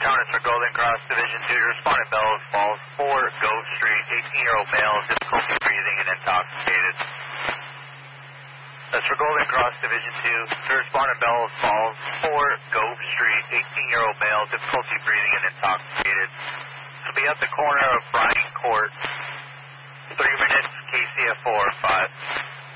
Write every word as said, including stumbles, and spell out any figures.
Counter for Golden Cross Division two to respond at Bellows Falls, four Gove Street, eighteen-year-old male, difficulty breathing and intoxicated. That's for Golden Cross Division two to respond at Bellows Falls, four Gove Street, eighteen-year-old male, difficulty breathing and intoxicated. This will be at the corner of Bryan Court, three minutes, K C F four five.